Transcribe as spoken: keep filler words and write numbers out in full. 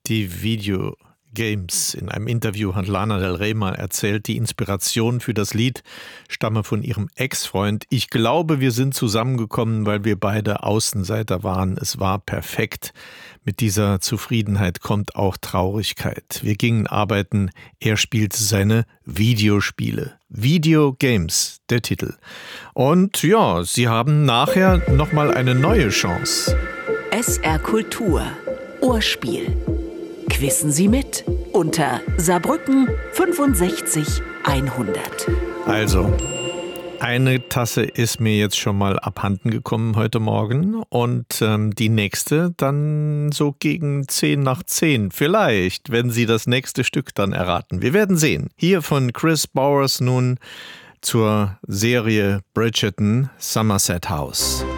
die Videogames. In einem Interview hat Lana Del Rey mal erzählt, die Inspiration für das Lied stamme von ihrem Ex-Freund. Ich glaube, wir sind zusammengekommen, weil wir beide Außenseiter waren. Es war perfekt. Mit dieser Zufriedenheit kommt auch Traurigkeit. Wir gingen arbeiten, er spielte seine Videospiele. Videogames, der Titel. Und ja, sie haben nachher nochmal eine neue Chance. S R Kultur. Ohrspiel. Quissen Sie mit unter Saarbrücken fünfundsechzig hundert. Also, eine Tasse ist mir jetzt schon mal abhanden gekommen heute Morgen und ähm, die nächste dann so gegen zehn nach zehn. Vielleicht, wenn Sie das nächste Stück dann erraten. Wir werden sehen. Hier von Chris Bowers nun zur Serie Bridgerton, Somerset House.